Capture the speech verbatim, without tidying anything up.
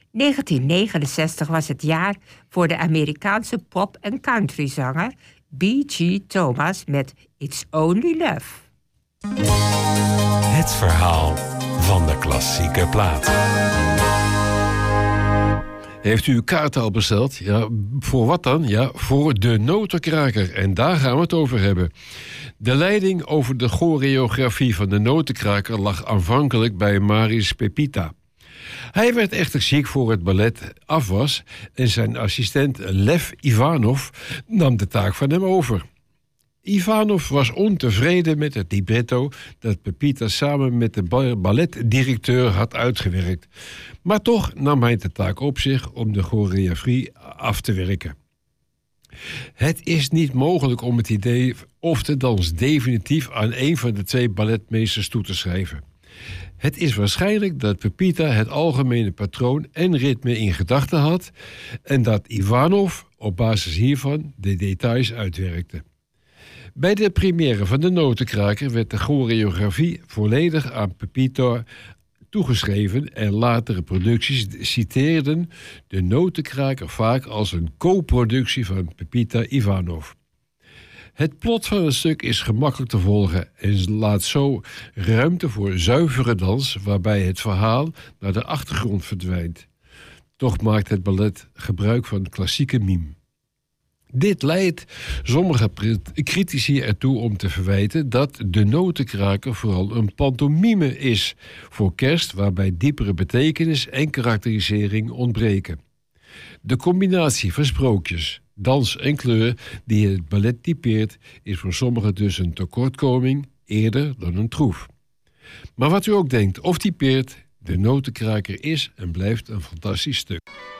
negentien negenenzestig was het jaar voor de Amerikaanse pop- en countryzanger B G Thomas met It's Only Love. Het verhaal van de klassieke plaat. Heeft u uw kaart al besteld? Ja, voor wat dan? Ja, voor de Notenkraker. En daar gaan we het over hebben. De leiding over de choreografie van de Notenkraker lag aanvankelijk bij Maris Pepita. Hij werd echter ziek voor het ballet af was en zijn assistent Lev Ivanov nam de taak van hem over. Ivanov was ontevreden met het libretto dat Pepita samen met de balletdirecteur had uitgewerkt. Maar toch nam hij de taak op zich om de choreografie af te werken. Het is niet mogelijk om het idee of de dans definitief aan een van de twee balletmeesters toe te schrijven. Het is waarschijnlijk dat Pepita het algemene patroon en ritme in gedachten had en dat Ivanov op basis hiervan de details uitwerkte. Bij de première van de Notenkraker werd de choreografie volledig aan Pepita toegeschreven en latere producties citeerden de Notenkraker vaak als een co-productie van Pepita Ivanov. Het plot van het stuk is gemakkelijk te volgen en laat zo ruimte voor zuivere dans waarbij het verhaal naar de achtergrond verdwijnt. Toch maakt het ballet gebruik van klassieke mime. Dit leidt sommige critici ertoe om te verwijten dat de Notenkraker vooral een pantomime is voor kerst waarbij diepere betekenis en karakterisering ontbreken. De combinatie van sprookjes, dans en kleur die het ballet typeert is voor sommigen dus een tekortkoming eerder dan een troef. Maar wat u ook denkt of typeert, de Notenkraker is en blijft een fantastisch stuk.